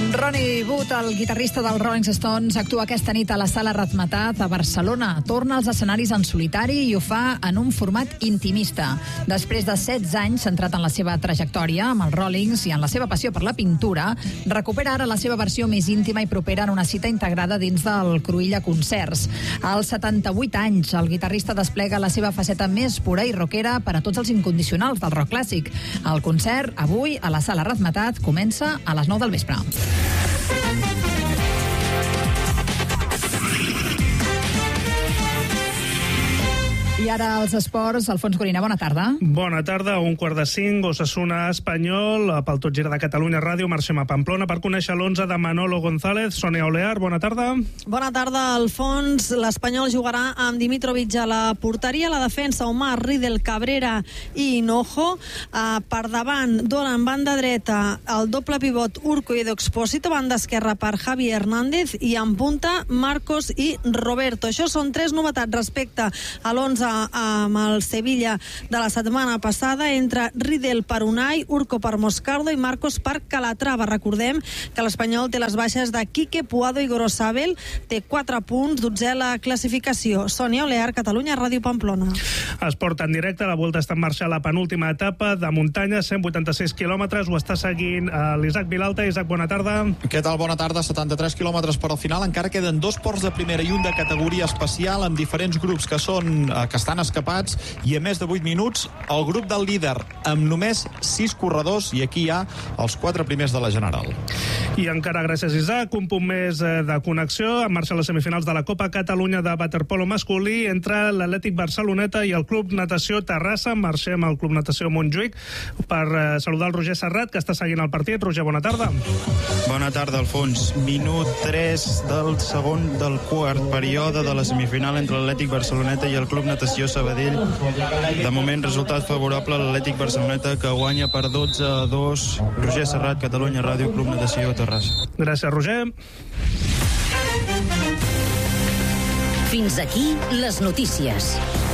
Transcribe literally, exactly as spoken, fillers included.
Ronnie Wood, el guitarrista dels Rolling Stones, actua aquesta nit a la Sala Razmetat a Barcelona. Torna als escenaris en solitari i ho fa en un format intimista. Després de setze anys centrat en la seva trajectòria amb els Rollings i en la seva passió per la pintura, recupera ara la seva versió més íntima i propera en una cita integrada dins del Cruïlla Concerts. Als setanta-vuit anys, el guitarrista desplega la seva faceta més pura i rockera per a tots els incondicionals del rock clàssic. El concert, avui, a la Sala Razmetat, comença a les nou del vespre. I ara els esports. Alfons Gorina, bona tarda. Bona tarda, un quart de cinc, Osasuna Espanyol, pel Tot Gira de Catalunya Ràdio, marxem a Pamplona per conèixer l'onze de Manolo González. Sonia Olear, bona tarda. Bona tarda, Alfons. L'Espanyol jugarà amb Dimitrovic a la porteria, la defensa Omar, Riedel, Cabrera i Hinojo. Uh, per davant, dona en banda dreta el doble pivot Urco i Edo Expósito, banda esquerra per Javi Hernández i en punta Marcos i Roberto. Això són tres novetats respecte a l'onze amb el Sevilla de la setmana passada, entre Riedel per Unai, Urco per Moscardo i Marcos per Calatrava. Recordem que l'Espanyol té les baixes de Quique, Puado i Gorosabel, té quatre punts, dotzè la classificació. Sonia Olear, Catalunya Ràdio, Pamplona. Esport en directe, la Volta està en marxa a la penúltima etapa de muntanya, cent vuitanta-sis quilòmetres, ho està seguint l'Isaac Vilalta. Isaac, bona tarda. Què tal? Bona tarda, setanta-tres quilòmetres per al final, encara queden dos ports de primera i un de categoria especial amb diferents grups que són que estan escapats, i a més de vuit minuts el grup del líder amb només sis corredors, i aquí hi ha els quatre primers de la general. I encara gràcies, Isaac, un punt més de connexió. En marxa les semifinals de la Copa Catalunya de waterpolo masculí entre l'Atlètic Barceloneta i el Club Natació Terrassa. Marxem al Club Natació Montjuïc per saludar el Roger Serrat, que està seguint el partit. Roger, bona tarda. Bona tarda, Alfons. Minut tres del segon del quart període de la semifinal entre l'Atlètic Barceloneta i el Club Natació Sabadell. De moment, resultat favorable a l'Atlètic Barceloneta, que guanya per dotze a dos. Roger Serrat, Catalunya Ràdio, Club Natació Terrassa. Gràcies, Roger. Fins aquí les notícies.